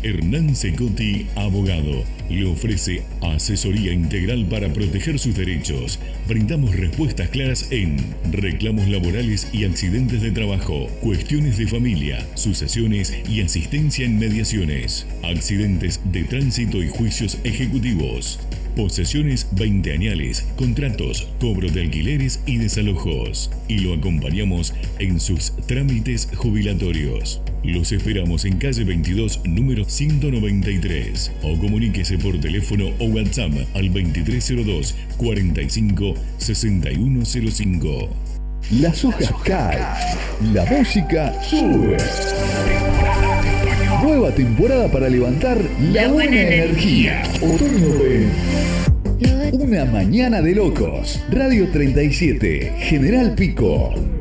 Hernán Secotti, abogado, le ofrece asesoría integral para proteger sus derechos. Brindamos respuestas claras en reclamos laborales y accidentes de trabajo, cuestiones de familia, sucesiones y asistencia en mediaciones, accidentes de tránsito y juicios ejecutivos, posesiones 20añales, contratos, cobro de alquileres y desalojos. Y lo acompañamos en sus trámites jubilatorios. Los esperamos en calle 22, número 193. O comuníquese por teléfono o WhatsApp al 2302 45 6105. Las hojas caen, la música sube. Nueva temporada para levantar la buena energía. Otoño en Una Mañana de Locos. Radio 37, General Pico.